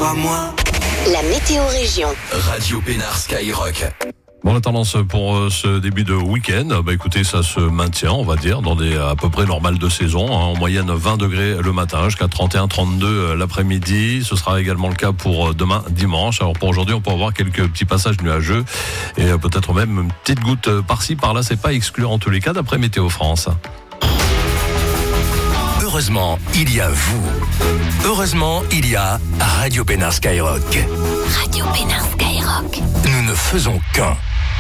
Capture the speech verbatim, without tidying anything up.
pas moi. La météo région. Radio Pénard Skyrock. Bon, la tendance pour euh, ce début de week-end, bah écoutez, ça se maintient, on va dire, dans des à peu près normales de saison. Hein, en moyenne vingt degrés le matin, jusqu'à trente et un trente-deux l'après-midi. Ce sera également le cas pour demain dimanche. Alors pour aujourd'hui, on peut avoir quelques petits passages nuageux et euh, peut-être même une petite goutte par-ci, par-là. C'est pas exclu en tous les cas d'après Météo France. Heureusement, il y a vous. Heureusement, il y a Radio Pénard Skyrock. Radio Pénard Skyrock. Nous ne faisons qu'un.